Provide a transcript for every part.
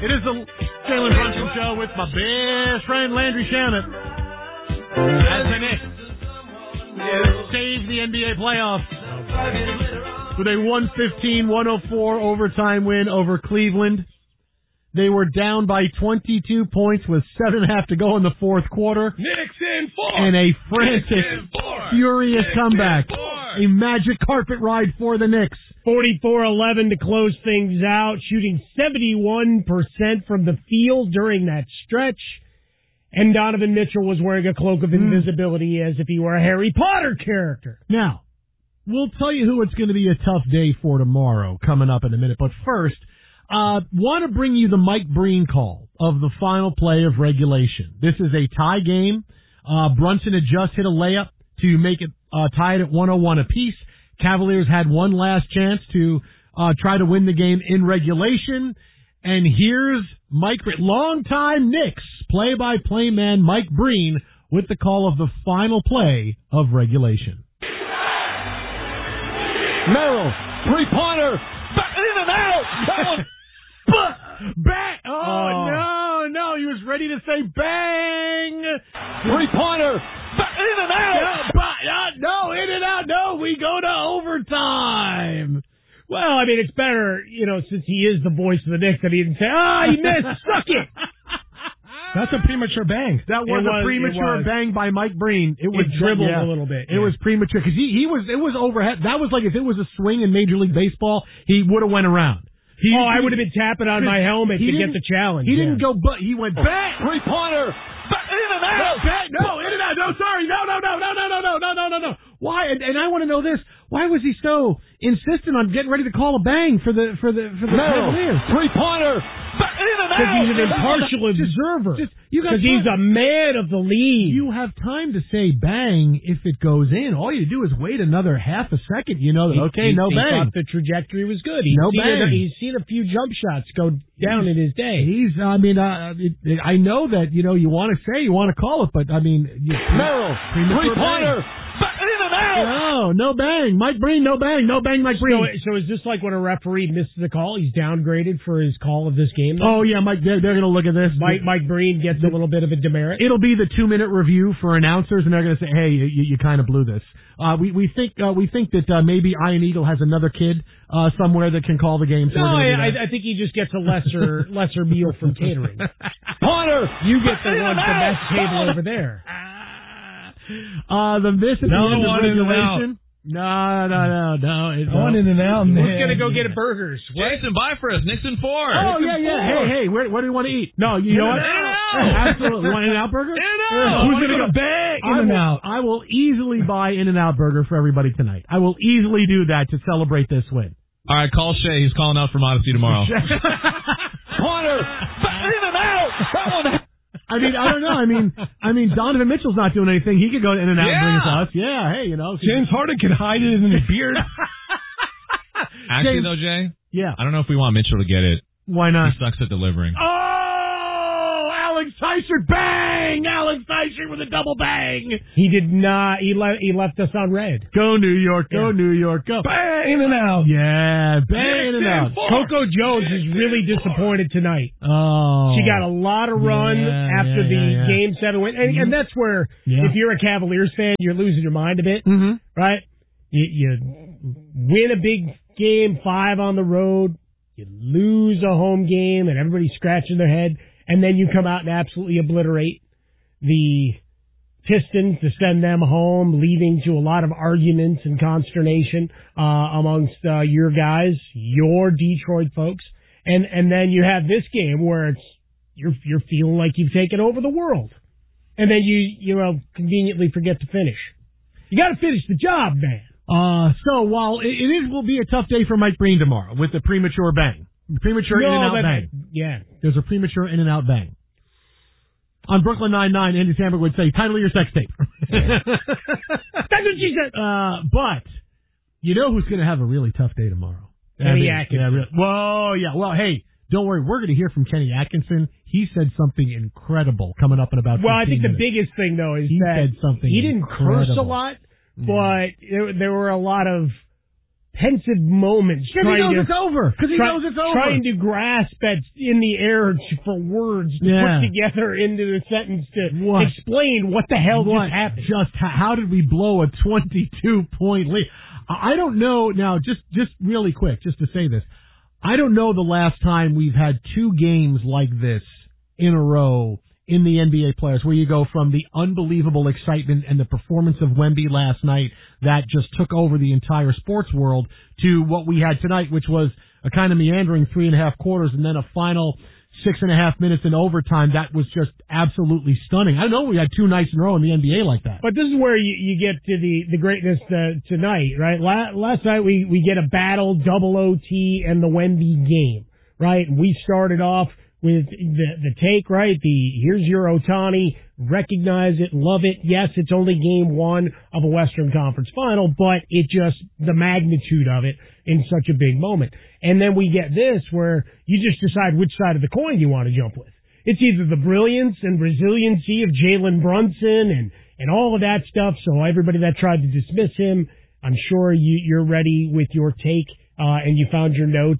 It is the Jalen Brunson Show with my best friend Landry Shamet. As the Knicks save the NBA playoffs with a 115-104 overtime win over Cleveland. They were down by 22 points with 7.5 to go in the fourth quarter. Knicks in 4. And a frantic, furious comeback. A magic carpet ride for the Knicks. 44-11 to close things out, shooting 71% from the field during that stretch. And Donovan Mitchell was wearing a cloak of invisibility as if he were a Harry Potter character. Now, we'll tell you who it's going to be a tough day for tomorrow, coming up in a minute. But first, want to bring you the Mike Breen call of the final play of regulation. This is a tie game. Brunson had just hit a layup to make it tied at 101 apiece. Cavaliers had one last chance to try to win the game in regulation. And here's longtime Knicks play-by-play man Mike Breen with the call of the final play of regulation. Merrill, three-pointer, in and out. That one, bang! No, he was ready to say bang! Three-pointer, in and out. No, in and out. No, we go to overtime. Well, I mean, it's better, since he is the voice of the Knicks, that he didn't say, he missed, suck it. That's a premature bang. That was a premature bang by Mike Breen. It dribbled a little bit. It was premature because it was overhead. That was like if it was a swing in Major League Baseball, he would have went around. I would have been tapping on my helmet to get the challenge. He didn't go, but he went bang. Three-pointer, in and out. No, in and out. No, sorry. No. Why? And I want to know this. Why was he so insistent on getting ready to call a bang for the Cavaliers? Three-pointer, in and out. Because he's an impartial observer. Because he's a man of the league. You have time to say bang if it goes in. All you do is wait another half a second. You know that, no bang. He thought the trajectory was good. He's seen a few jump shots go down in his day. I know that, you want to say, you want to call it, but, Merrill, three-pointer, in and out. No bang. Mike Breen, no bang. No bang, Mike Breen. So is this like when a referee misses a call? He's downgraded for his call of this game? Oh, yeah, Mike, they're going to look at this. Mike Breen gets a little bit of a demerit. It'll be the 2-minute review for announcers, and they're going to say, hey, you kind of blew this. We think that maybe Iron Eagle has another kid somewhere that can call the game. So I think he just gets a lesser meal from catering. Pointer, you get the best table over there. This is the end of regulation. No. It's on in and out. Who's going to go get burgers? Jason, buy for us. Nixon 4. Oh, yeah. Hey, what do you want to eat? No, you know what? Absolutely. You want In-N-Out Burger? In-N-Out. Who's going to go bang? In-N-Out. I will easily buy In-N-Out Burger for everybody tonight. I will easily do that to celebrate this win. All right, call Shay. He's calling out from Odyssey tomorrow. Pointer, in and out. That one. I don't know. Donovan Mitchell's not doing anything. He could go in and out and bring it to us. Yeah, hey, James Harden can hide it in his beard. Actually, though, Jay? Yeah. I don't know if we want Mitchell to get it. Why not? He sucks at delivering. Oh, Alex Teichert, bang! Alex Teichert with a double bang. He did not. He left us on red. Go New York, go New York, go. Bang in and out. Yeah, bang in and out. Coco Jones is really disappointed tonight. Oh. She got a lot of run after the Game 7 win. And that's where, if you're a Cavaliers fan, you're losing your mind a bit, right? You win a big game, 5 on the road. You lose a home game, and everybody's scratching their head. And then you come out and absolutely obliterate the Pistons to send them home, leading to a lot of arguments and consternation amongst your guys, your Detroit folks. And then you have this game where you're feeling like you've taken over the world. And then you conveniently forget to finish. You got to finish the job, man. So while it will be a tough day for Mike Breen tomorrow with the premature bang. Premature in-and-out bang. Yeah. There's a premature in-and-out bang. On Brooklyn Nine-Nine, Andy Samberg would say, title of your sex tape. That's what she said. But you know who's going to have a really tough day tomorrow? Kenny Atkinson. Well, hey, don't worry. We're going to hear from Kenny Atkinson. He said something incredible coming up in about 15 Well, I think minutes. the biggest thing, though, is he that said something he didn't incredible. curse a lot, but there were a lot of pensive moments. Because he knows it's over. Because he knows it's over. Trying to grasp at in the air for words to put together into the sentence to explain what the hell just happened. How did we blow a 22-point lead? I don't know. Now, just really quick, just to say this. I don't know the last time we've had two games like this in a row in the NBA playoffs, where you go from the unbelievable excitement and the performance of Wemby last night that just took over the entire sports world to what we had tonight, which was a kind of meandering 3.5 quarters and then a final 6.5 minutes in overtime. That was just absolutely stunning. I know we had two nights in a row in the NBA like that. But this is where you get to the greatness tonight, right? Last night we get a battle, double OT, and the Wemby game, right? And we started off with the take, right? Here's your Ohtani, recognize it, love it. Yes, it's only game one of a Western Conference final, but it just, the magnitude of it in such a big moment. And then we get this where you just decide which side of the coin you want to jump with. It's either the brilliance and resiliency of Jalen Brunson and all of that stuff. So everybody that tried to dismiss him, I'm sure you're ready with your take, and you found your notes.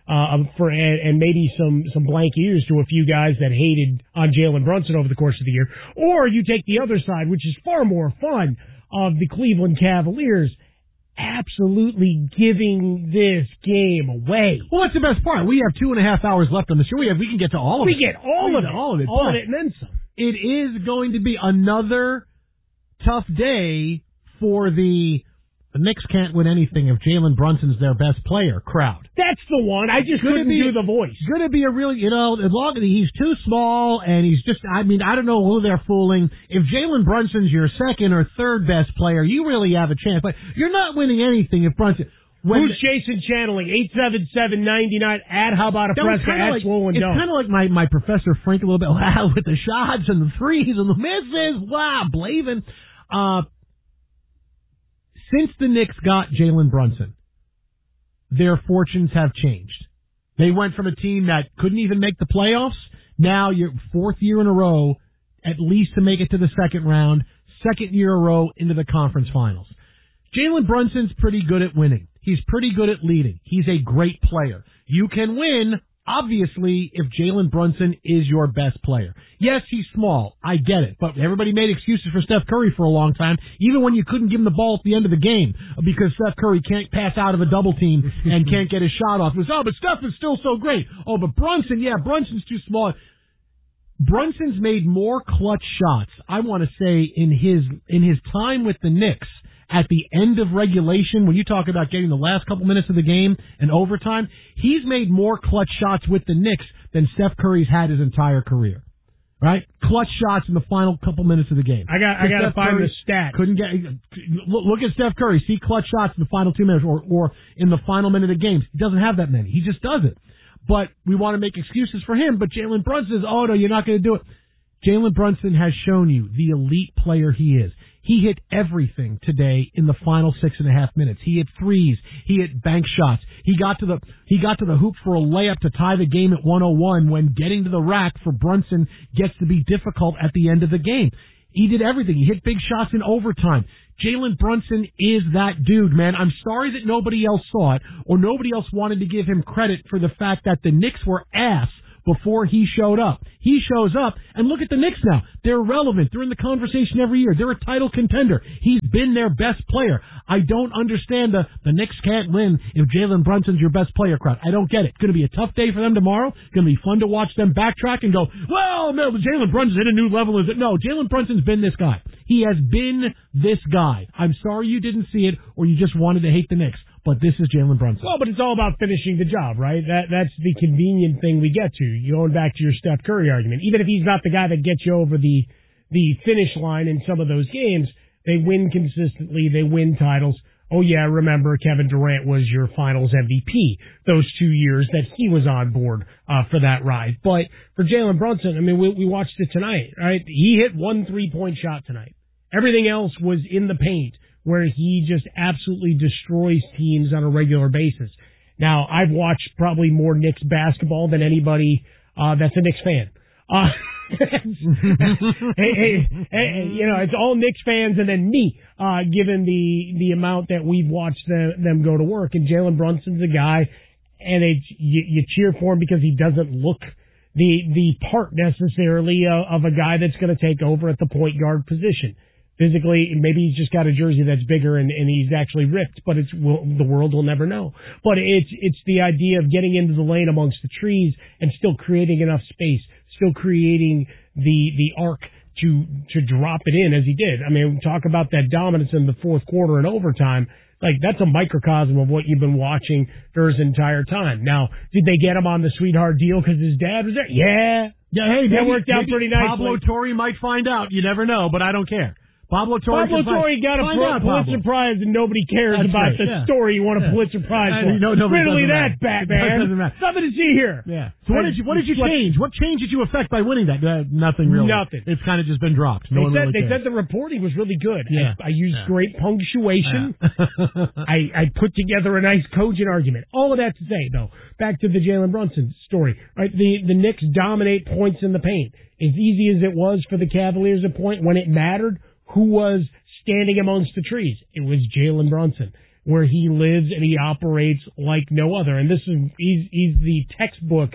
And maybe some blank ears to a few guys that hated on Jalen Brunson over the course of the year. Or you take the other side, which is far more fun, of the Cleveland Cavaliers absolutely giving this game away. Well, that's the best part. We have 2.5 hours left on the show. We can get to all of it. We get all of it. All of it and then some. It is going to be another tough day for the Knicks can't win anything if Jalen Brunson's their best player crowd. That's the one. I just couldn't do the voice. It's going to be a really, as long as he's too small and he's just, I don't know who they're fooling. If Jalen Brunson's your second or third best player, you really have a chance. But you're not winning anything if Brunson... Who's Jason channeling? 877-99 at How About a Fresca at Swollen Dome. It's kind of like my Professor Frank a little bit. Wow, with the shots and the threes and the misses. Wow, Blavin. Since the Knicks got Jalen Brunson, their fortunes have changed. They went from a team that couldn't even make the playoffs, now you're fourth year in a row, at least to make it to the second round, second year in a row into the conference finals. Jalen Brunson's pretty good at winning. He's pretty good at leading. He's a great player. You can win, obviously, if Jalen Brunson is your best player. Yes, he's small. I get it. But everybody made excuses for Steph Curry for a long time, even when you couldn't give him the ball at the end of the game because Steph Curry can't pass out of a double team and can't get his shot off. It was, but Steph is still so great. Oh, but Brunson, Brunson's too small. Brunson's made more clutch shots, I want to say, in his time with the Knicks. At the end of regulation, when you talk about getting the last couple minutes of the game and overtime, he's made more clutch shots with the Knicks than Steph Curry's had his entire career. Right? Clutch shots in the final couple minutes of the game. I got to find the stat. Couldn't get. Look at Steph Curry. See clutch shots in the final 2 minutes or in the final minute of games. He doesn't have that many. He just does it. But we want to make excuses for him. But Jalen Brunson says, oh, no, you're not going to do it. Jalen Brunson has shown you the elite player he is. He hit everything today in the final 6.5 minutes. He hit threes. He hit bank shots. He got to the hoop for a layup to tie the game at 101 when getting to the rack for Brunson gets to be difficult at the end of the game. He did everything. He hit big shots in overtime. Jalen Brunson is that dude, man. I'm sorry that nobody else saw it or nobody else wanted to give him credit for the fact that the Knicks were ass before he showed up. He shows up, and look at the Knicks now. They're relevant. They're in the conversation every year. They're a title contender. He's been their best player. I don't understand the Knicks can't win if Jalen Brunson's your best player crowd. I don't get it. It's going to be a tough day for them tomorrow. It's going to be fun to watch them backtrack and go, well, no, Jalen Brunson's hit a new level. Is it? No, Jalen Brunson's been this guy. He has been this guy. I'm sorry you didn't see it or you just wanted to hate the Knicks. But this is Jalen Brunson. Well, but it's all about finishing the job, right? That's the convenient thing we get to. You're going back to your Steph Curry argument. Even if he's not the guy that gets you over the finish line in some of those games, they win consistently. They win titles. Oh, yeah, remember Kevin Durant was your finals MVP those 2 years that he was on board for that ride. But for Jalen Brunson, I mean, we watched it tonight, right? He hit one 3-point shot tonight. Everything else was in the paint, where he just absolutely destroys teams on a regular basis. Now, I've watched probably more Knicks basketball than anybody that's a Knicks fan. hey, it's all Knicks fans and then me, given the amount that we've watched them go to work. And Jalen Brunson's a guy, and you cheer for him because he doesn't look the part necessarily of a guy that's going to take over at the point guard position. Physically, maybe he's just got a jersey that's bigger and he's actually ripped, but the world will never know. But it's the idea of getting into the lane amongst the trees and still creating enough space, still creating the arc to drop it in as he did. I mean, talk about that dominance in the fourth quarter and overtime. Like, that's a microcosm of what you've been watching for his entire time. Now, did they get him on the sweetheart deal because his dad was there? Yeah. Yeah, hey, that worked out pretty nicely. Pablo Torre might find out. You never know, but I don't care. Pablo Torre got a Pulitzer Prize and nobody cares about the story you won a Pulitzer Prize for. Riddle that, Batman. Nothing to see here. Yeah. So what did you change? What change did you affect by winning that? Nothing really. Nothing. It's kind of just been dropped. They said the reporting was really good. Yeah. I used great punctuation. I put together a nice cogent argument. All of that to say, though, back to the Jalen Brunson story. Right, the Knicks dominate points in the paint. As easy as it was for the Cavaliers to point when it mattered, who was standing amongst the trees? It was Jalen Brunson, where he lives and he operates like no other. And he's the textbook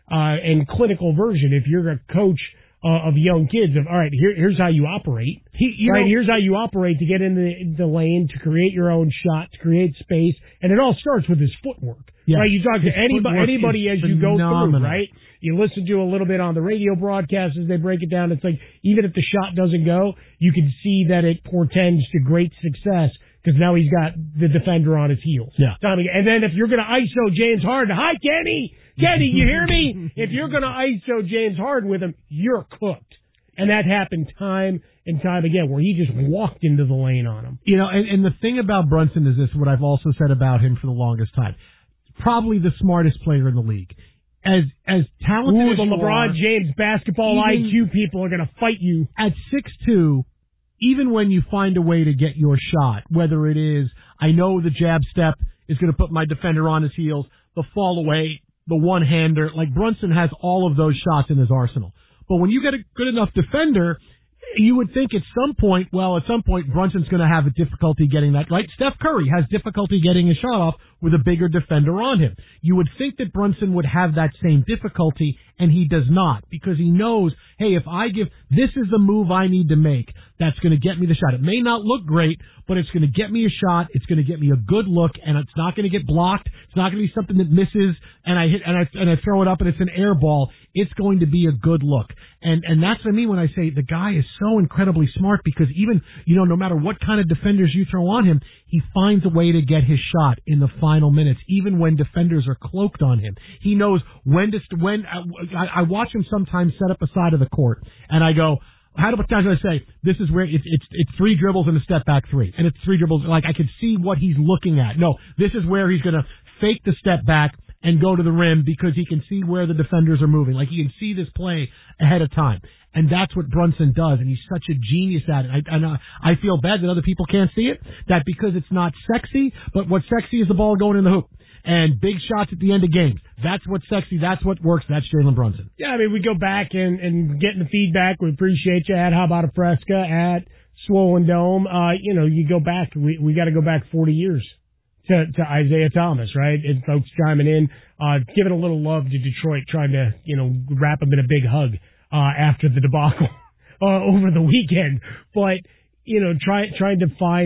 and clinical version. If you're a coach of young kids, all right, here's how you operate. Here's how you operate to get in the lane, to create your own shot, to create space, and it all starts with his footwork. Yes. Right, you talk to anybody as you go through, right? You listen to a little bit on the radio broadcast as they break it down. It's like, even if the shot doesn't go, you can see that it portends to great success because now he's got the defender on his heels. Yeah. And then if you're going to ISO James Harden, hi, Kenny, you hear me? If you're going to ISO James Harden with him, you're cooked. And that happened time and time again, where he just walked into the lane on him. And the thing about Brunson is this, what I've also said about him for the longest time. Probably the smartest player in the league. As talented as the LeBron James basketball IQ people are going to fight you. At 6'2", even when you find a way to get your shot, whether it is, I know the jab step is going to put my defender on his heels, the fall away, the one-hander, like Brunson has all of those shots in his arsenal. But when you get a good enough defender, you would think at some point Brunson's going to have a difficulty getting that, right? Steph Curry has difficulty getting a shot off with a bigger defender on him. You would think that Brunson would have that same difficulty, and he does not, because he knows, hey, if this is the move I need to make that's going to get me the shot. It may not look great, but it's going to get me a shot. It's going to get me a good look, and it's not going to get blocked. It's not going to be something that misses, and I throw it up, and it's an air ball. It's going to be a good look. And that's what I mean when I say the guy is so incredibly smart, because even, no matter what kind of defenders you throw on him, he finds a way to get his shot in the final minutes, even when defenders are cloaked on him. He knows when I watch him sometimes set up a side of the court, and I go, how do I say, this is where it's 3 dribbles and a step back 3. And it's 3 dribbles, like I can see what he's looking at. No, this is where he's going to fake the step back and go to the rim because he can see where the defenders are moving. Like, he can see this play ahead of time. And that's what Brunson does, and he's such a genius at it. I feel bad that other people can't see it, that because it's not sexy, but what's sexy is the ball going in the hoop. And big shots at the end of games. That's what's sexy. That's what works. That's Jalen Brunson. Yeah, I mean, we go back and getting the feedback. We appreciate you at How About a Fresca, at Swollen Dome. You go back. We got to go back 40 years to Isaiah Thomas, right? And folks chiming in, giving a little love to Detroit, trying to, wrap him in a big hug after the debacle over the weekend. But, trying to find